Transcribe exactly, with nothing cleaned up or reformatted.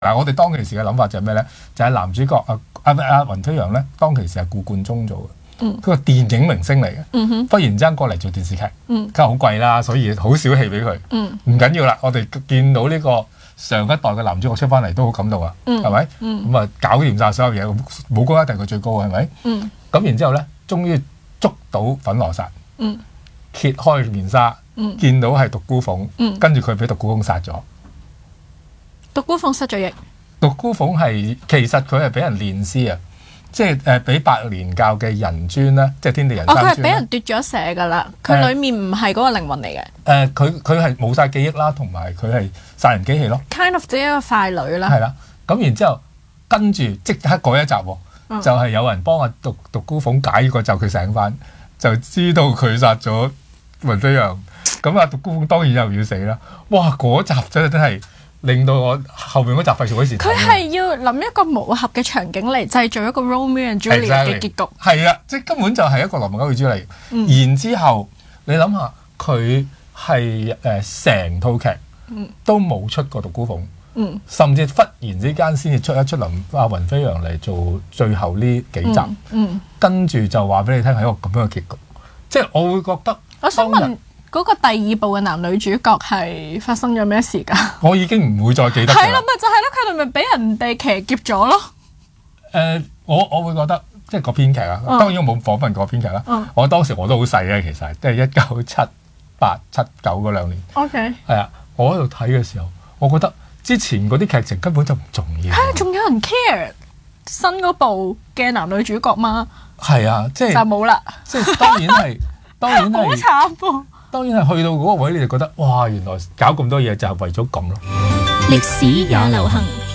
嗱，我哋當其時嘅諗法就係咩咧？就係、是、男主角阿阿阿雲飛揚咧，當其時係顧冠中做嘅。佢個、嗯、電影明星嚟嘅，嗯、哼忽然之間過嚟做電視劇，梗係好貴啦，所以好少戲俾佢。唔、嗯、緊要啦，我哋見到呢個上一代嘅男主角出翻嚟都好感動啊，係咪、嗯？咁啊、嗯、搞掂晒所有嘢，武功一定係佢最高，係咪？咁、嗯、然之後咧，終於捉到粉羅剎，嗯、揭開面紗，嗯、見到係獨孤鳳，嗯、跟住佢俾獨孤鳳殺咗。 獨孤鳳失咗憶。 獨孤鳳係其實佢係俾人煉屍啊！即係誒，俾白蓮教嘅人尊咧，即係天地人三尊。哦，佢係俾人奪咗舍噶啦，佢裡面唔係嗰個靈魂嚟嘅。 誒，佢佢係冇晒記憶啦，同埋佢係殺人機器咯。 kind of 只係一個傀儡啦。 係啦，咁然之後跟住即刻嗰一集喎，嗯、就係有人幫阿獨獨孤鳳解個咒，佢醒翻，就知道佢殺咗雲飛揚。咁啊，獨孤鳳當然又要死啦。哇！嗰集真係真係〜令到我後面嗰集費事嗰時睇。 佢係要諗一個武俠嘅場景嚟製造一個 Romeo and Juliet 嘅結局。 係啊，即係根本就係一個羅密歐與朱麗葉。嗯、然之後你諗下，佢係誒成套劇都冇出過獨孤鳳，嗯、甚至忽然之間先至出一出林阿雲飛揚嚟做最後呢幾集。嗯嗯、跟住就話俾你聽係一個咁樣嘅結局。即係我會覺得， 我想問。嗰個第二部嘅男女主角係發生咗咩事㗎？ 我已經唔會再記得。 係啦，咪就係咯，佢哋咪俾人哋騎劫咗咯。誒、 呃，我我會覺得即係個編劇啊，嗯、當然我冇訪問過編劇啦。嗯、我當時我都好細嘅，其實即係一九七八七九嗰兩年。OK。係啊，我喺度睇嘅時候，我覺得之前嗰啲劇情根本就唔重要。 係，仲有人 care 新嗰部嘅男女主角嗎？ 係啊，即係就冇啦。 即係當然係，當然係。 好慘喎！ 當然係去到嗰個位，你就覺得哇，原來搞咁多嘢就係為咗咁咯。 歷史也流行。